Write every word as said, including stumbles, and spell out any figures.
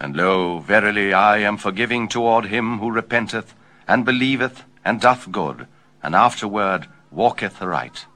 And lo, verily I am forgiving toward him who repenteth, and believeth, and doth good, and afterward walketh aright.